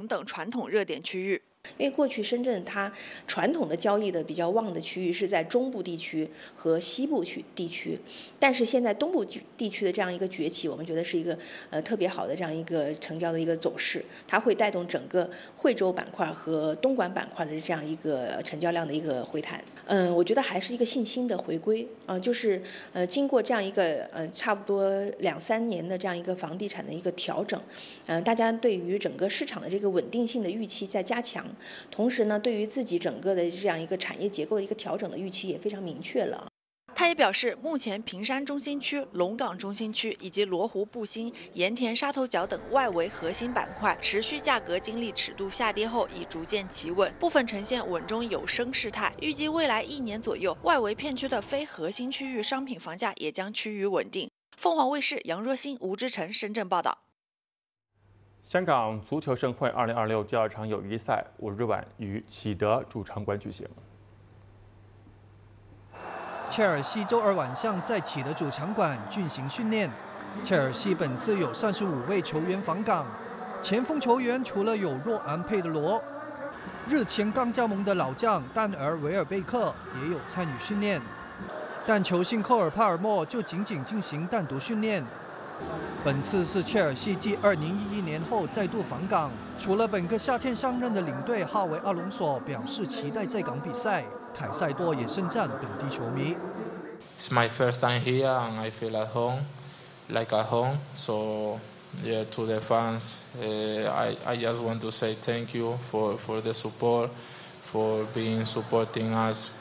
等传统热点区域。 因为过去深圳它传统的交易的比较旺的区域是在中部地区和西部地区，但是现在东部地区的这样一个崛起，我们觉得是一个特别好的这样一个成交的一个走势，它会带动整个惠州板块和东莞板块的这样一个成交量的一个回弹。我觉得还是一个信心的回归就是经过这样一个差不多2、3年的这样一个房地产的一个调整，大家对于整个市场的这个稳定性的预期在加强。 同时呢，对于自己整个的这样一个产业结构的一个调整的预期也非常明确了。 他也表示，目前坪山中心区、龙岗中心区以及罗湖布心、盐田沙头角等外围核心板块，持续价格经历尺度下跌后已逐渐企稳，部分呈现稳中有升势态。预计未来1年左右，外围片区的非核心区域商品房价也将趋于稳定。凤凰卫视杨若欣、吴志成深圳报道。 香港足球盛会2026第2场友谊赛5日晚于启德主场馆举行。 切尔西周二晚上在启德主场馆进行训练。切尔西本次有35位球员访港，前锋球员除了有若安·佩德罗，日前刚加盟的老将丹尔·维尔贝克也有参与训练，但球星科尔帕尔默就仅仅进行单独训练。 本次是切尔西继2011年后再度访港，除了本个夏天上任的领队哈维·阿隆索表示期待在港比赛，凯塞多也盛赞本地球迷。 It's my first time here and I feel at home, like at home. So yeah, to the fans, I just want to say thank you for the support, for being supporting us,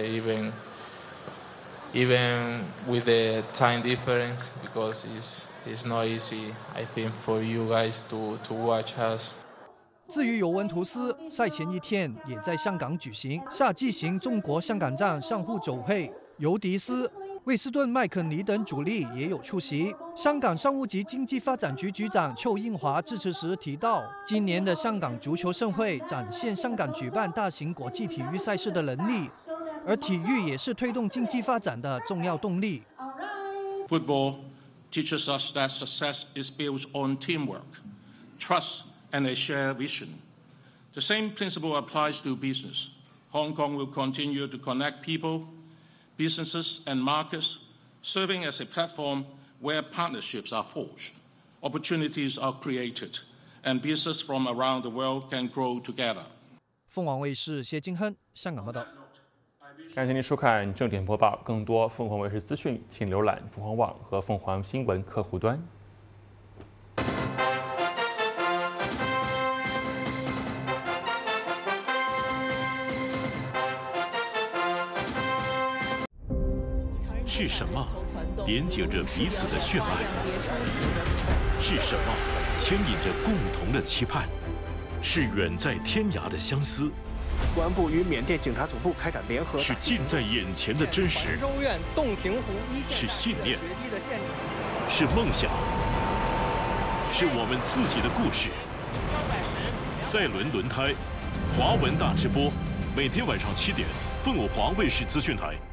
even with the time difference, because it's not easy, I think, for you guys to watch us. 至于尤文图斯，赛前1天也在香港举行夏季型中国香港站上沪走会，尤迪斯、威斯顿麦肯尼等主力也有出席。香港商务及经济发展局局长邱应华致辞时提到，今年的香港足球盛会展现香港举办大型国际体育赛事的能力，而体育也是推动经济发展的重要动力。 Football teaches us that success is built on teamwork, trust, and a shared vision. The same principle applies to business. Hong Kong will continue to connect people, businesses, and markets, serving as a platform where partnerships are forged, opportunities are created, and business from around the world can grow together. 凤凰卫视谢金亨香港报道。 感谢您收看正点播报，更多凤凰卫视资讯，请浏览凤凰网和凤凰新闻客户端。 是什么连接着彼此的血脉？是什么牵引着共同的期盼？是远在天涯的相思。 公安部与缅甸警察总部开展联合。 是近在眼前的真实。 州院洞庭湖一线。 是信念。是梦想。是我们自己的故事。赛伦轮胎，华文大直播，每天晚上7点，凤凰卫视资讯台。